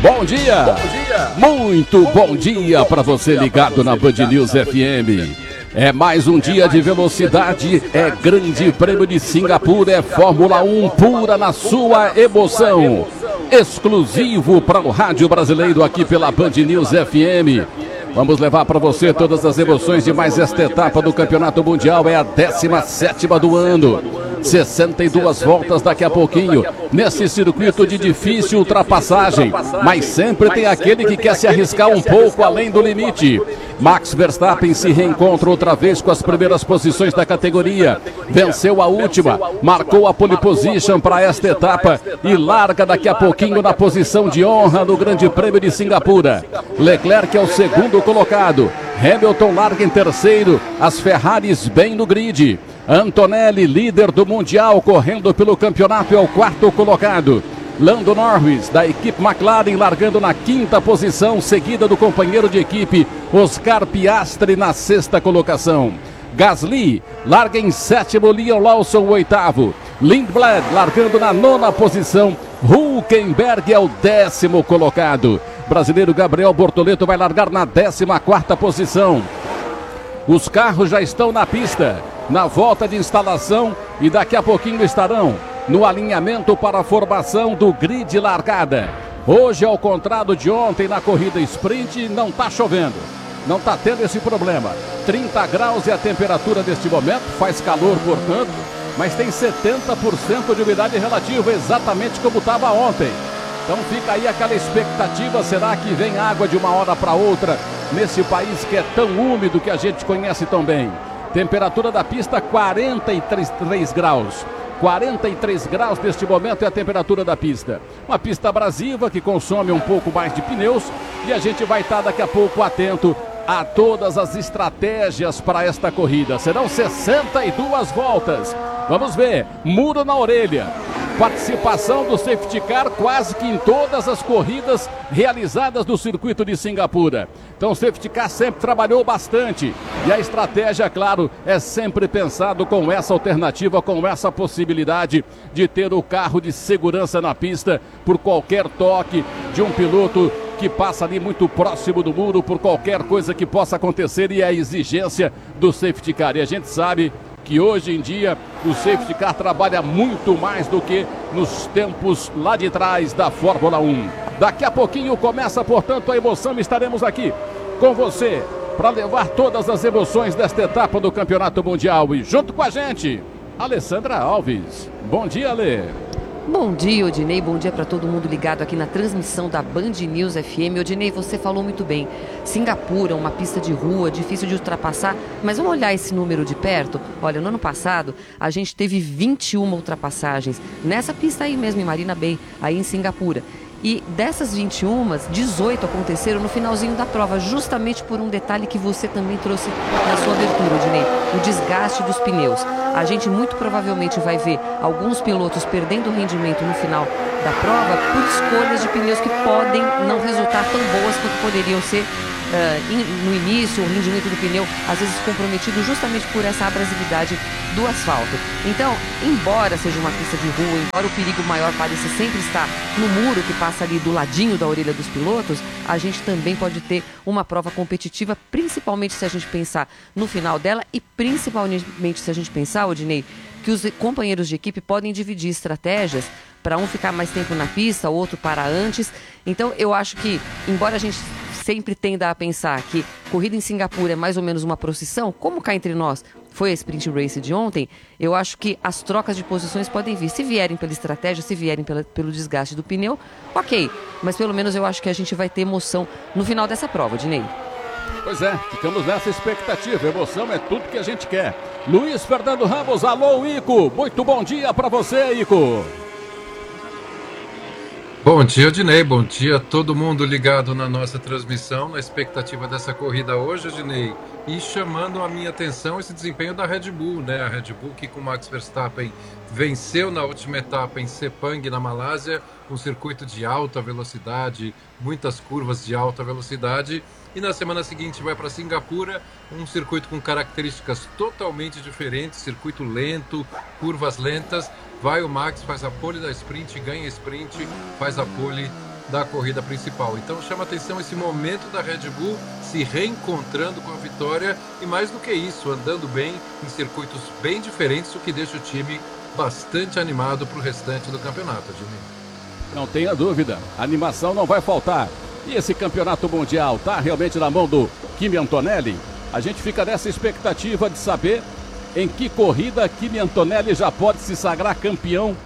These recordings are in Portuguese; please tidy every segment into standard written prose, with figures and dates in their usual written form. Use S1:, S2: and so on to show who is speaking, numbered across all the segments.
S1: Bom dia! Muito bom dia para você ligado na Band News FM. É mais um dia de velocidade, é Grande Prêmio de Singapura, é Fórmula 1 pura na sua emoção. Exclusivo para o rádio brasileiro aqui pela Band News FM. Vamos levar para você todas as emoções de mais esta etapa do Campeonato Mundial, é a 17ª do ano. 62 voltas daqui a pouquinho, nesse circuito de difícil ultrapassagem, mas sempre tem aquele que quer se arriscar um pouco além do limite. Max Verstappen se reencontra outra vez com as primeiras posições da categoria, venceu a última, marcou a pole position para esta etapa e larga daqui a pouquinho na posição de honra no Grande Prêmio de Singapura. Leclerc é o segundo colocado, Hamilton larga em terceiro, as Ferraris bem no grid. Antonelli, líder do Mundial, correndo pelo campeonato, é o quarto colocado. Lando Norris, da equipe McLaren, largando na quinta posição, seguida do companheiro de equipe, Oscar Piastri, na sexta colocação. Gasly larga em sétimo, Liam Lawson, o oitavo. Lindblad largando na nona posição, Hülkenberg é o décimo colocado. Brasileiro Gabriel Bortoleto vai largar na 14ª posição. Os carros já estão na pista, na volta de instalação, e daqui a pouquinho estarão no alinhamento para a formação do grid largada. Hoje, ao contrário de ontem na corrida sprint, não está chovendo, não está tendo esse problema. 30 graus é a temperatura deste momento, faz calor, portanto, mas tem 70% de umidade relativa, exatamente como estava ontem. Então fica aí aquela expectativa, será que vem água de uma hora para outra nesse país que é tão úmido, que a gente conhece tão bem? Temperatura da pista 43 graus. 43 graus neste momento é a temperatura da pista. Uma pista abrasiva que consome um pouco mais de pneus e a gente vai estar daqui a pouco atento a todas as estratégias para esta corrida. Serão 62 voltas. Vamos ver, muro na orelha. Participação do safety car quase que em todas as corridas realizadas no circuito de Singapura. Então o safety car sempre trabalhou bastante. E a estratégia, claro, é sempre pensado com essa alternativa, com essa possibilidade de ter o carro de segurança na pista por qualquer toque de um piloto que passa ali muito próximo do muro, por qualquer coisa que possa acontecer, e a exigência do safety car. E a gente sabe que hoje em dia o safety car trabalha muito mais do que nos tempos lá de trás da Fórmula 1. Daqui a pouquinho começa, portanto, a emoção. Estaremos aqui com você para levar todas as emoções desta etapa do Campeonato Mundial. E junto com a gente, Alessandra Alves. Bom dia, Alê.
S2: Bom dia, Odinei, bom dia para todo mundo ligado aqui na transmissão da Band News FM. Odinei, você falou muito bem, Singapura, uma pista de rua, difícil de ultrapassar, mas vamos olhar esse número de perto. Olha, no ano passado a gente teve 21 ultrapassagens nessa pista aí mesmo, em Marina Bay, aí em Singapura. E dessas 21, 18 aconteceram no finalzinho da prova, justamente por um detalhe que você também trouxe na sua abertura, Odinei, o desgaste dos pneus. A gente muito provavelmente vai ver alguns pilotos perdendo rendimento no final da prova por escolhas de pneus que podem não resultar tão boas quanto poderiam ser no início. O rendimento do pneu às vezes comprometido justamente por essa abrasividade do asfalto. Então, embora seja uma pista de rua, embora o perigo maior pareça sempre estar no muro que passa ali do ladinho da orelha dos pilotos, a gente também pode ter uma prova competitiva, principalmente se a gente pensar no final dela e principalmente se a gente pensar, Odinei, que os companheiros de equipe podem dividir estratégias para um ficar mais tempo na pista, o outro parar antes. Então, eu acho que, embora a gente sempre tenda a pensar que corrida em Singapura é mais ou menos uma procissão, como cá entre nós foi a Sprint Race de ontem, eu acho que as trocas de posições podem vir. Se vierem pela estratégia, se vierem pelo desgaste do pneu, ok. Mas pelo menos eu acho que a gente vai ter emoção no final dessa prova, Dinei.
S1: Pois é, ficamos nessa expectativa. Emoção é tudo que a gente quer. Luiz Fernando Ramos, alô, Ico. Muito bom dia para você, Ico.
S3: Bom dia, Odinei. Bom dia a todo mundo ligado na nossa transmissão, na expectativa dessa corrida hoje, Odinei. E chamando a minha atenção esse desempenho da Red Bull, né? A Red Bull que com Max Verstappen venceu na última etapa em Sepang, na Malásia, um circuito de alta velocidade, muitas curvas de alta velocidade. E na semana seguinte vai para Singapura, um circuito com características totalmente diferentes, circuito lento, curvas lentas. Vai o Max, faz a pole da sprint, ganha a sprint, faz a pole da corrida principal. Então chama atenção esse momento da Red Bull se reencontrando com a vitória e, mais do que isso, andando bem em circuitos bem diferentes, o que deixa o time bastante animado para o restante do campeonato, Jimmy.
S1: Não tenha dúvida, a animação não vai faltar. E esse campeonato mundial está realmente na mão do Kimi Antonelli? A gente fica nessa expectativa de saber em que corrida Kimi Antonelli já pode se sagrar campeão,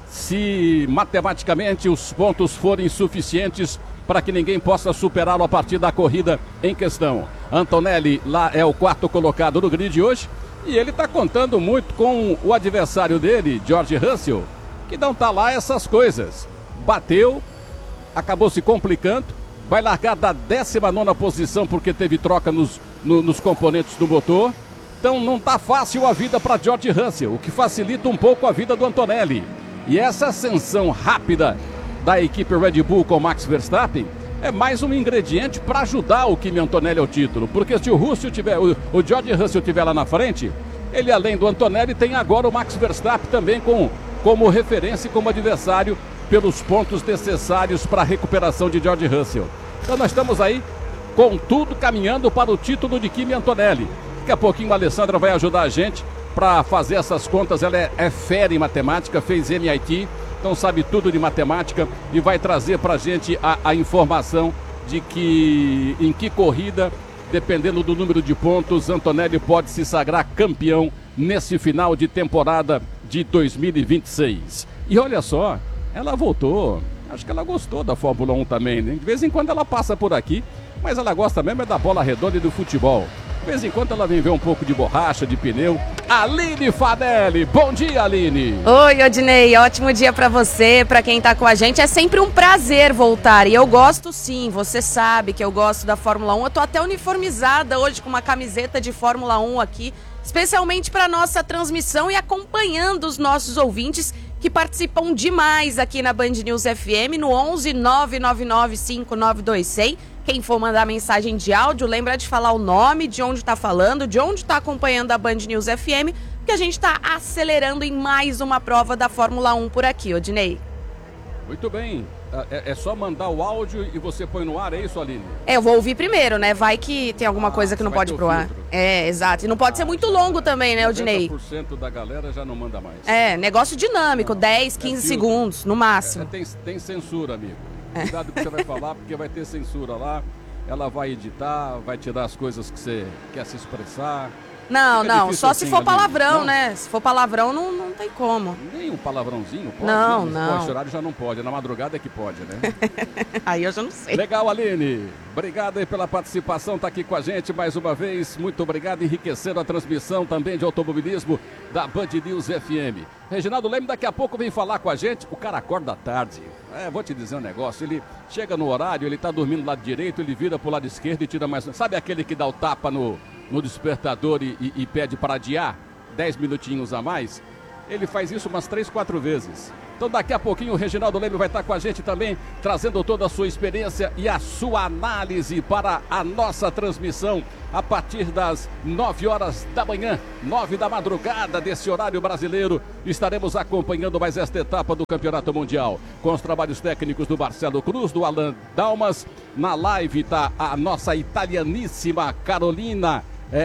S1: se matematicamente os pontos forem suficientes para que ninguém possa superá-lo a partir da corrida em questão. Antonelli lá é o 4º colocado no grid hoje e ele está contando muito com o adversário dele, George Russell, que não está lá essas coisas. Bateu, acabou se complicando, vai largar da 19ª posição porque teve troca nos componentes do motor. Então não está fácil a vida para George Russell, o que facilita um pouco a vida do Antonelli. E essa ascensão rápida da equipe Red Bull com Max Verstappen é mais um ingrediente para ajudar o Kimi Antonelli ao título. Porque se o George Russell estiver lá na frente, ele além do Antonelli tem agora o Max Verstappen também como referência e como adversário pelos pontos necessários para a recuperação de George Russell. Então nós estamos aí com tudo caminhando para o título de Kimi Antonelli. Daqui a pouquinho a Alessandra vai ajudar a gente para fazer essas contas. Ela é fera em matemática, fez MIT, então sabe tudo de matemática e vai trazer para a gente a informação de que em que corrida, dependendo do número de pontos, Antonelli pode se sagrar campeão nesse final de temporada de 2026. E olha só, ela voltou, acho que ela gostou da Fórmula 1 também, né? De vez em quando ela passa por aqui, mas ela gosta mesmo é da bola redonda e do futebol. De vez em quando ela vem ver um pouco de borracha, de pneu. Aline Fanelli, bom dia, Aline.
S4: Oi, Odinei, ótimo dia pra você, pra quem tá com a gente. É sempre um prazer voltar e eu gosto sim, você sabe que eu gosto da Fórmula 1. Eu tô até uniformizada hoje com uma camiseta de Fórmula 1 aqui, especialmente pra nossa transmissão e acompanhando os nossos ouvintes que participam demais aqui na Band News FM no 11 999 5922 100. Quem for mandar mensagem de áudio, lembra de falar o nome, de onde está falando, de onde está acompanhando a Band News FM, porque a gente está acelerando em mais uma prova da Fórmula 1 por aqui, Odinei.
S1: Muito bem. É só mandar o áudio e você põe no ar, é isso, Aline?
S4: Eu vou ouvir primeiro, né? Vai que tem alguma coisa que não pode ir pro ar. É, exato. E não pode ser muito longo também, né, Odinei?
S1: 90% da galera já não manda mais.
S4: É, negócio dinâmico, 10, 15 segundos, no máximo.
S1: Tem censura, amigo. Cuidado com o que você vai falar, porque vai ter censura lá. Ela vai editar, vai tirar as coisas que você quer se expressar.
S4: Não, só
S1: assim,
S4: se for palavrão,
S1: não?
S4: Né? Se for palavrão, não tem como.
S1: Nem um palavrãozinho pode?
S4: Não.
S1: Nesse horário já não pode, na madrugada é que pode, né?
S4: Aí eu já não sei.
S1: Legal, Aline. Obrigado aí pela participação, tá aqui com a gente mais uma vez. Muito obrigado, enriquecendo a transmissão também de automobilismo da Band News FM. Reginaldo Leme daqui a pouco vem falar com a gente. O cara acorda tarde. Vou te dizer um negócio, ele chega no horário, ele tá dormindo do lado direito, ele vira pro lado esquerdo e tira mais... Sabe aquele que dá o tapa no despertador e pede para adiar 10 minutinhos a mais? Ele faz isso umas 3, 4 vezes. Então daqui a pouquinho o Reginaldo Leme vai estar com a gente também, trazendo toda a sua experiência e a sua análise para a nossa transmissão a partir das 9 horas da manhã, 9 da madrugada desse horário brasileiro. Estaremos acompanhando mais esta etapa do Campeonato Mundial, com os trabalhos técnicos do Marcelo Cruz, do Alan Dalmas. Na live está a nossa italianíssima Carolina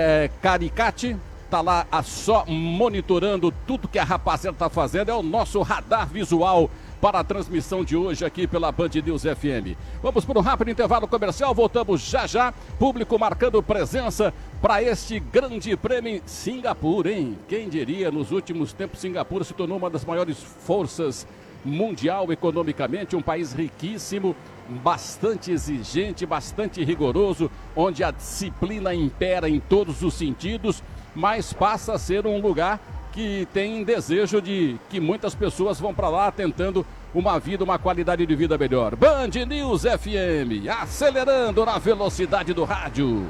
S1: Caricati. Tá lá só monitorando tudo que a rapaziada tá fazendo. É o nosso radar visual para a transmissão de hoje aqui pela Band News FM. Vamos para um rápido intervalo comercial, voltamos já. Público marcando presença para este grande prêmio em Singapura, hein? Quem diria, nos últimos tempos Singapura se tornou uma das maiores forças mundial economicamente, um país riquíssimo, bastante exigente, bastante rigoroso, onde a disciplina impera em todos os sentidos, mas passa a ser um lugar que tem desejo de que muitas pessoas vão para lá tentando uma vida, uma qualidade de vida melhor. Band News FM, acelerando na velocidade do rádio.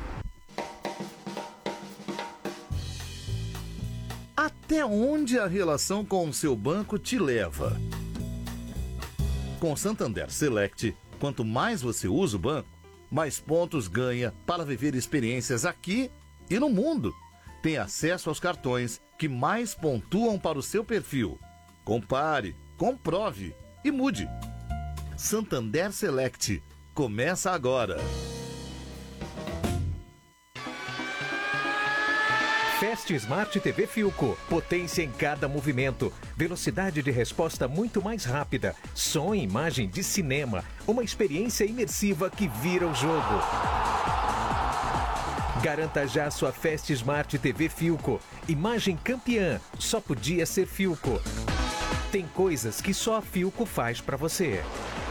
S5: Até onde a relação com o seu banco te leva? Com o Santander Select, quanto mais você usa o banco, mais pontos ganha para viver experiências aqui e no mundo. Tem acesso aos cartões que mais pontuam para o seu perfil. Compare, comprove e mude. Santander Select. Começa agora.
S6: Fast Smart TV Philco. Potência em cada movimento. Velocidade de resposta muito mais rápida. Som e imagem de cinema. Uma experiência imersiva que vira o jogo. Garanta já sua Fast Smart TV Philco. Imagem campeã. Só podia ser Philco. Tem coisas que só a Philco faz para você.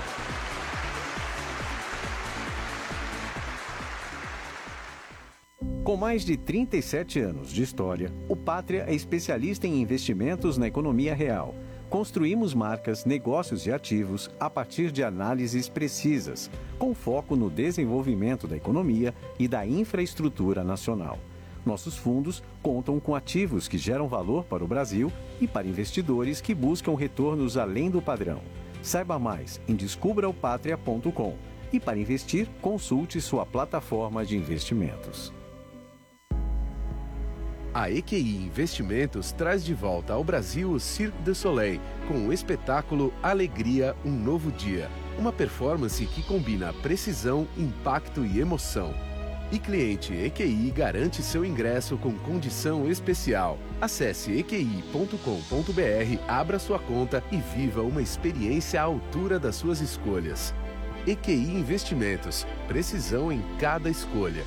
S7: Com mais de 37 anos de história, o Pátria é especialista em investimentos na economia real. Construímos marcas, negócios e ativos a partir de análises precisas, com foco no desenvolvimento da economia e da infraestrutura nacional. Nossos fundos contam com ativos que geram valor para o Brasil e para investidores que buscam retornos além do padrão. Saiba mais em descubraopatria.com e para investir, consulte sua plataforma de investimentos.
S8: A EQI Investimentos traz de volta ao Brasil o Cirque du Soleil, com o espetáculo Alegria, um Novo Dia. Uma performance que combina precisão, impacto e emoção. E cliente EQI garante seu ingresso com condição especial. Acesse eqi.com.br, abra sua conta e viva uma experiência à altura das suas escolhas. EQI Investimentos, precisão em cada escolha.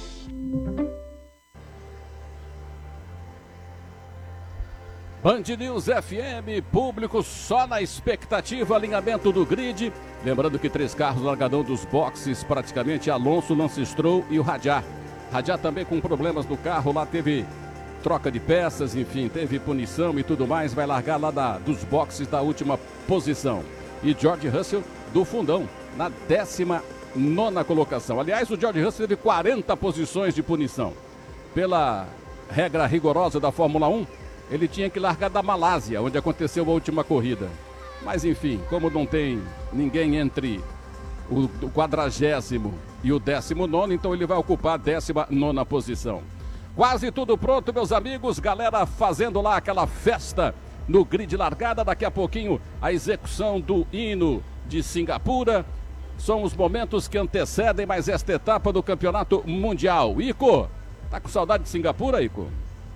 S1: Band News FM, público só na expectativa, alinhamento do grid. Lembrando que 3 carros no largadão dos boxes, praticamente Alonso, Lance Stroll e o Radiar. Radiar também com problemas no carro, lá teve troca de peças, enfim, teve punição e tudo mais. Vai largar lá dos boxes da última posição. E George Russell do fundão, na 19ª colocação. Aliás, o George Russell teve 40 posições de punição. Pela regra rigorosa da Fórmula 1, ele tinha que largar da Malásia, onde aconteceu a última corrida. Mas enfim, como não tem ninguém entre o 40º e o 19º, então ele vai ocupar a 19ª posição. Quase tudo pronto, meus amigos. Galera fazendo lá aquela festa no grid largada. Daqui a pouquinho a execução do hino de Singapura. São os momentos que antecedem mais esta etapa do Campeonato Mundial. Ico, tá com saudade de Singapura, Ico?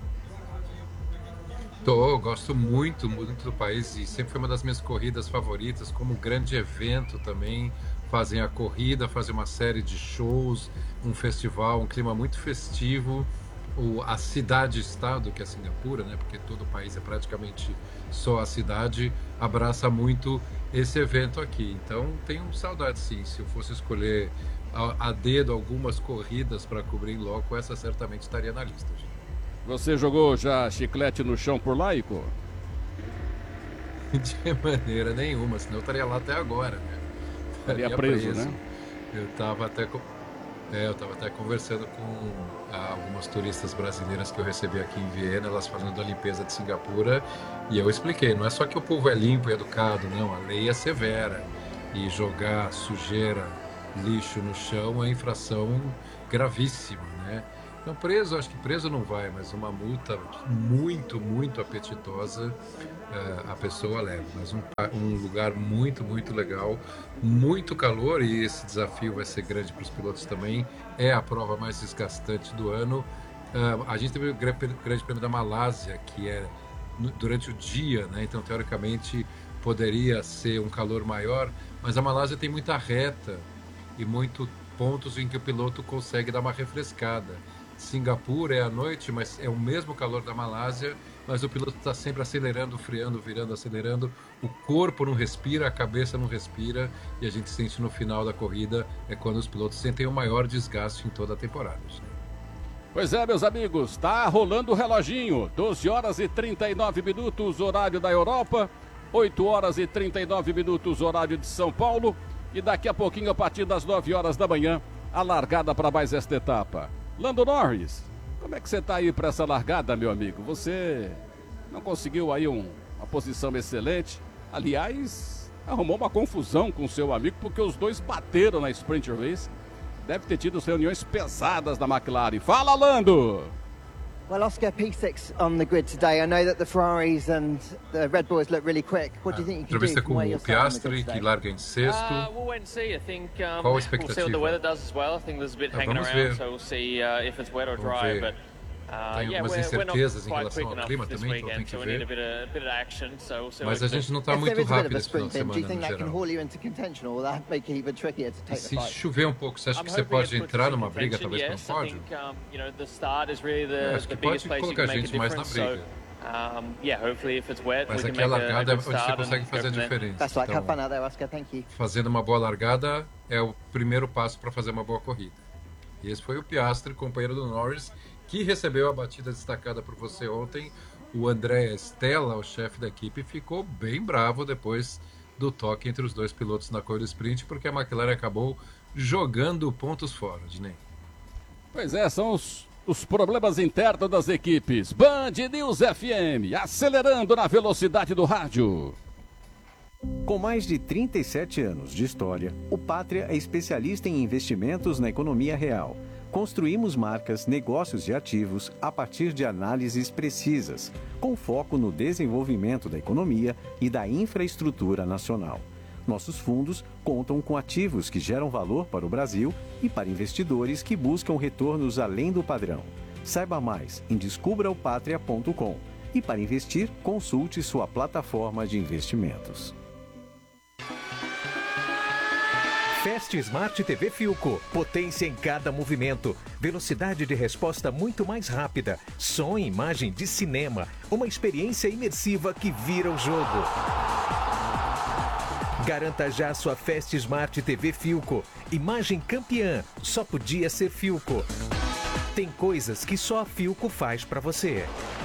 S3: Gosto muito do país e sempre foi uma das minhas corridas favoritas, como grande evento também. Fazem a corrida, fazem uma série de shows, um festival, um clima muito festivo. A cidade-estado, que é Singapura, né, porque todo o país é praticamente só a cidade, abraça muito esse evento aqui. Então tenho saudade, sim. Se eu fosse escolher a dedo algumas corridas para cobrir em loco, essa certamente estaria na lista, gente.
S1: Você jogou já chiclete no chão por lá, Ico?
S3: De maneira nenhuma, senão eu estaria lá até agora, né?
S1: Estaria preso, né?
S3: Eu estava até conversando com algumas turistas brasileiras que eu recebi aqui em Viena, elas falando da limpeza de Singapura, e eu expliquei, não é só que o povo é limpo e educado, não, a lei é severa, e jogar sujeira, lixo no chão é infração gravíssima, né? Então preso, acho que preso não vai, mas uma multa muito apetitosa a pessoa leva. Mas um lugar muito legal, muito calor, e esse desafio vai ser grande para os pilotos também. É a prova mais desgastante do ano. A gente teve o Grande Prêmio da Malásia, que é durante o dia, né? Então teoricamente poderia ser um calor maior, mas a Malásia tem muita reta e muitos pontos em que o piloto consegue dar uma refrescada. Singapura é à noite, mas é o mesmo calor da Malásia, mas o piloto está sempre acelerando, freando, virando, acelerando. O corpo não respira, a cabeça não respira, e a gente sente no final da corrida é quando os pilotos sentem o maior desgaste em toda a temporada.
S1: Pois é, meus amigos, tá rolando o reloginho. 12 horas e 39 minutos, horário da Europa. 8 horas e 39 minutos, horário de São Paulo. E daqui a pouquinho, a partir das 9 horas da manhã, a largada para mais esta etapa. Lando Norris, como é que você tá aí para essa largada, meu amigo? Você não conseguiu aí uma posição excelente. Aliás, arrumou uma confusão com seu amigo, porque os dois bateram na Sprint Race. Deve ter tido reuniões pesadas da McLaren. Fala, Lando!
S9: Well, Oscar, P6 on the grid today. I know that the Ferraris and the Red Bulls look really quick. What do you think you can do from where you're
S3: com o Piastri, que larga em sexto.
S10: We'll wait and see. I think
S3: Qual a expectativa?
S10: we'll see what the weather does as well. I think there's a bit hanging around, so we'll see if it's wet or dry. But
S3: tem algumas incertezas em relação ao clima também, então tem que ver. Mas a gente não está muito rápido esse final de semana, no geral. E se chover um pouco, você acha que você pode entrar numa briga, talvez, para o pódio? Acho que pode colocar a gente mais na briga. Mas aqui a largada é onde você consegue fazer a diferença. Então, fazendo uma boa largada é o primeiro passo para fazer uma boa corrida. E esse foi o Piastri, companheiro do Norris, que recebeu a batida destacada por você ontem. O André Stella, o chefe da equipe, ficou bem bravo depois do toque entre os dois pilotos na corrida sprint, porque a McLaren acabou jogando pontos fora, Dinei.
S1: Pois é, são os problemas internos das equipes. Band News FM, acelerando na velocidade do rádio.
S7: Com mais de 37 anos de história, o Pátria é especialista em investimentos na economia real. Construímos marcas, negócios e ativos a partir de análises precisas, com foco no desenvolvimento da economia e da infraestrutura nacional. Nossos fundos contam com ativos que geram valor para o Brasil e para investidores que buscam retornos além do padrão. Saiba mais em descubraopatria.com e para investir, consulte sua plataforma de investimentos.
S6: Fast Smart TV Philco. Potência em cada movimento. Velocidade de resposta muito mais rápida. Som e imagem de cinema. Uma experiência imersiva que vira o jogo. Garanta já sua Fast Smart TV Philco. Imagem campeã. Só podia ser Philco. Tem coisas que só a Philco faz para você.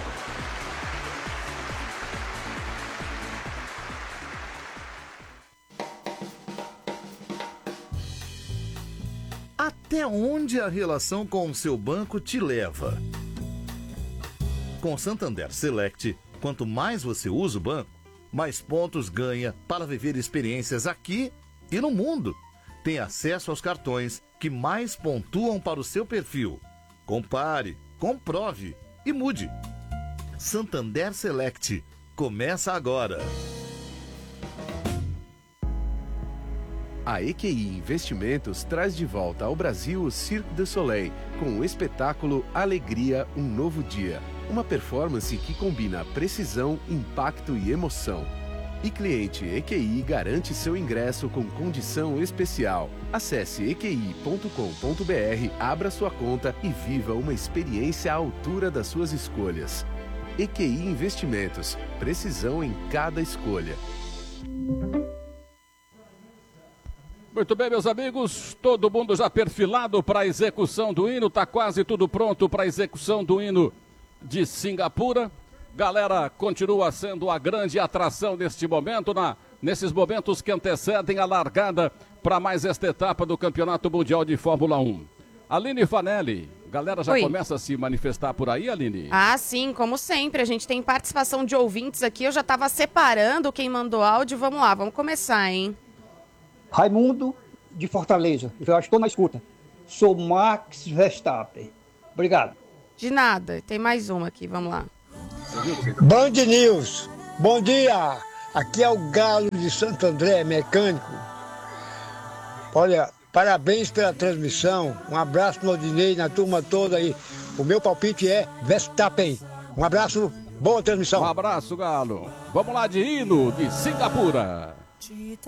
S5: Até onde a relação com o seu banco te leva? Com Santander Select, quanto mais você usa o banco, mais pontos ganha para viver experiências aqui e no mundo. Tem acesso aos cartões que mais pontuam para o seu perfil. Compare, comprove e mude. Santander Select. Começa agora.
S8: A EQI Investimentos traz de volta ao Brasil o Cirque du Soleil, com o espetáculo Alegria, um Novo Dia. Uma performance que combina precisão, impacto e emoção. E cliente EQI garante seu ingresso com condição especial. Acesse equi.com.br, abra sua conta e viva uma experiência à altura das suas escolhas. EQI Investimentos, precisão em cada escolha.
S1: Muito bem, meus amigos, todo mundo já perfilado para a execução do hino, está quase tudo pronto para a execução do hino de Singapura. Galera, continua sendo a grande atração neste momento, nesses momentos que antecedem a largada para mais esta etapa do Campeonato Mundial de Fórmula 1. Aline Fanelli, galera já começa a se manifestar por aí, Aline?
S4: Ah, sim, como sempre, a gente tem participação de ouvintes aqui, eu já estava separando quem mandou áudio, vamos lá, vamos começar, hein?
S11: Raimundo, de Fortaleza. Eu estou na escuta. Sou Max Verstappen. Obrigado.
S4: De nada. Tem mais uma aqui, vamos lá.
S12: Band News. Bom dia. Aqui é o Galo de Santo André, mecânico. Olha, parabéns pela transmissão. Um abraço no Odinei, na turma toda aí. O meu palpite é Verstappen. Um abraço, boa transmissão.
S1: Um abraço, Galo. Vamos lá de hino de Singapura.